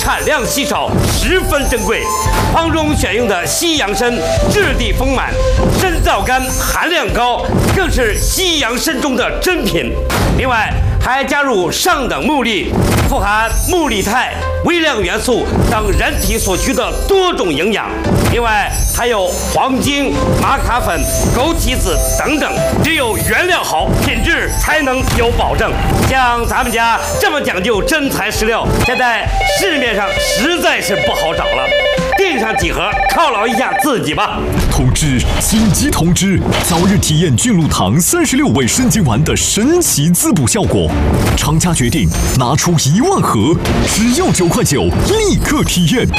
产量稀少，十分珍贵。方中选用的西洋参质地丰满，参皂苷含量高，更是西洋参中的珍品。另外还加入上等木粒，富含木力肽、微量元素等人体所需的多种营养。另外还有黄精、玛卡粉、枸杞子等等，只有原料好，品质才能有保证。像咱们家这么讲究真材实料，现在市面上实在是不好找了。订上几盒，犒劳一下自己吧。 通知！紧急通知！早日体验菌露堂36味参精丸的神奇滋补效果。厂家决定拿出1万盒，只要9块9，立刻体验。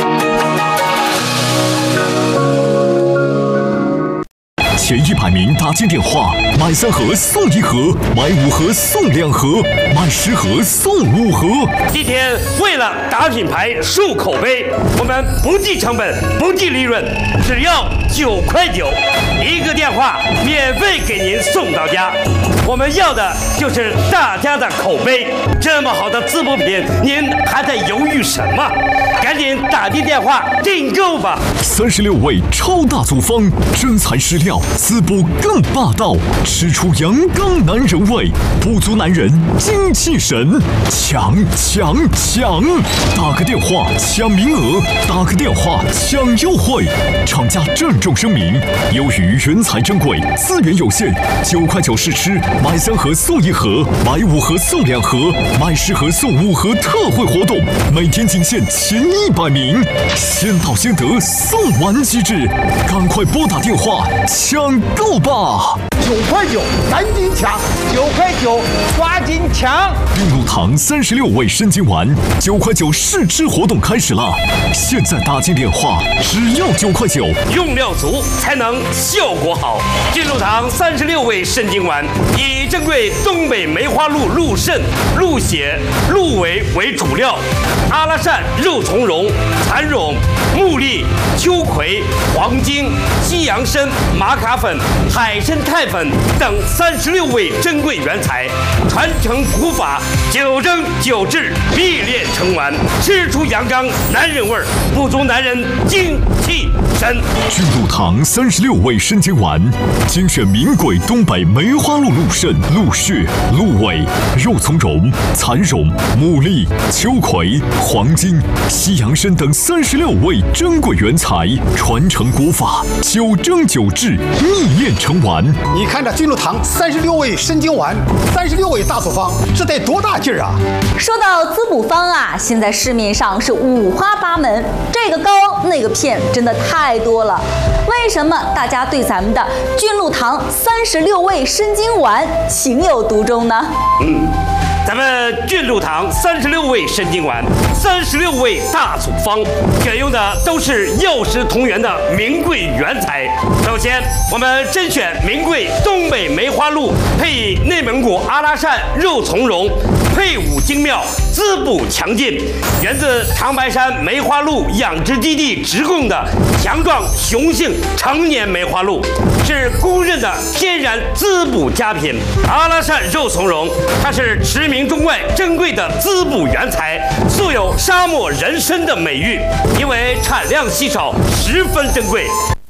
前100名打进电话，买3盒送1盒，买5盒送2盒，买10盒送5盒。 今天为了打品牌、树口碑，我们不计成本、不计利润，只要9块9，一个电话免费给您送到家。我们要的就是大家的口碑。这么好的滋补品，您还在犹豫什么？赶紧打进电话订购吧 ！36味超大组方，真材实料，滋补更霸道，吃出阳刚男人味，补足男人精气神。抢！打个电话抢名额，打个电话抢优惠。厂家郑重声明：由于原材珍贵，资源有限，9块9试吃，买3盒送1盒，买5盒送2盒，买10盒送5盒特惠活动，每天仅限前100名，先到先得，送完即止，赶快拨打电话抢购吧 ！9块9，赶紧抢！9块9，抓紧抢！ 病入堂36味参精丸，9块9试吃活动开始了！现在打进电话，只要9块9， 用料足才能效果好。病入堂36味参精丸以珍贵东北梅花鹿鹿肾、鹿血、鹿尾为主料，阿拉善、肉苁蓉、蚕苇、木栗、秋葵、黄精、西洋参、玛卡粉、海参肽粉等36味珍贵原材，传承古法，9蒸9制，秘炼成丸，吃出阳刚男人味儿，补足男人精气神。 菌露堂36味参精丸，精选名贵东北梅花鹿鹿肾、鹿血、鹿尾、肉苁蓉、蚕苇、木栗、秋葵、黄精、西洋参等36味珍贵原材，传承古法，9蒸9制，秘炼成丸。 你看这菌露堂36味参精丸，36味大组方，这得多大劲儿啊！ 说到滋补方啊，现在市面上是五花八门，这个膏那个片，真的太多了。为什么大家对咱们的菌露堂36味参精丸情有独钟呢？ 咱们菌露堂36味参精丸，36味大组方，选用的都是药食同源的名贵原材。首先，我们甄选名贵东北梅花鹿，配以内蒙古阿拉善肉苁蓉，配伍精妙，滋补强劲，源自长白山梅花鹿养殖基地直供的强壮雄性成年梅花鹿，是公认的天然滋补佳品。阿拉善肉苁蓉，它是驰名中外珍贵的滋补原材，素有沙漠人参的美誉，因为产量稀少，十分珍贵。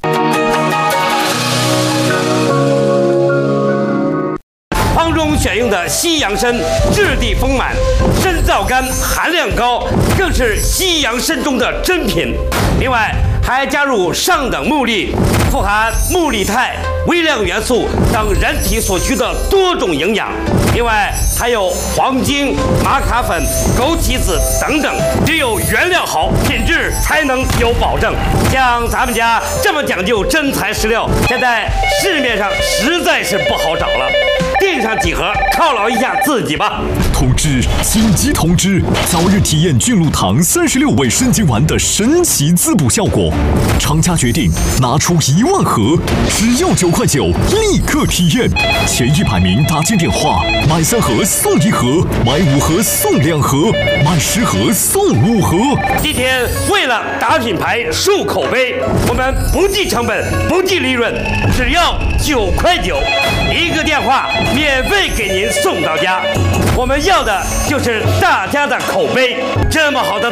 方中选用的西洋参质地丰满，参皂苷含量高，更是西洋参中的珍品。另外还加入上等木粒，富含木力肽、微量元素等人体所需的多种营养。另外还有黄精、玛卡粉、枸杞子等等，只有原料好，品质才能有保证。像咱们家这么讲究真材实料，现在市面上实在是不好找了。订上几盒，犒劳一下自己吧。 通知！紧急通知！早日体验菌露堂36味参精丸的神奇滋补效果。厂家决定拿出1万盒，只要9块9，立刻体验。前100名打进电话，买3盒送1盒，买5盒送2盒，买10盒送5盒。 今天为了打品牌、树口碑，我们不计成本、不计利润，只要9块9，一个电话免费给您送到家。我们要的就是大家的口碑。这么好的